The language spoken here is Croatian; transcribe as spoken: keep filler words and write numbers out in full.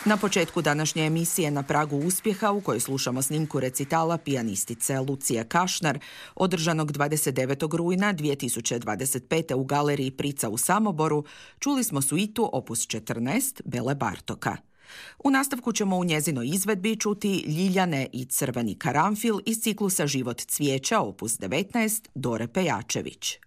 Na početku današnje emisije Na pragu uspjeha u kojoj slušamo snimku recitala pijanistice Lucije Kašnar, održanog dvadeset devetog rujna dvije tisuće dvadeset pete. u galeriji Prica u Samoboru, čuli smo suitu opus četrnaest Bele Bartoka. U nastavku ćemo u njezinoj izvedbi čuti Ljiljane i crveni karanfil iz ciklusa Život cvijeća opus devetnaest Dore Pejačević.